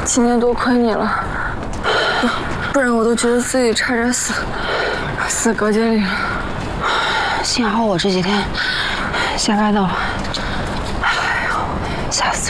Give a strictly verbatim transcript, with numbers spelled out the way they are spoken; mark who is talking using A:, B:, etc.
A: 今天多亏你了，不然我都觉得自己差点死死隔间里了。
B: 幸好我这几天下班到了，哎呦，吓死